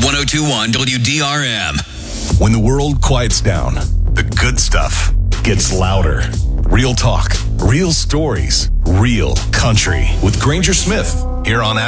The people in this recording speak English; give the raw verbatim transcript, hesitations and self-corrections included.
one oh two point one W D R M. When the world quiets down, the good stuff gets louder. Real talk, real stories, real country with Granger Smith here on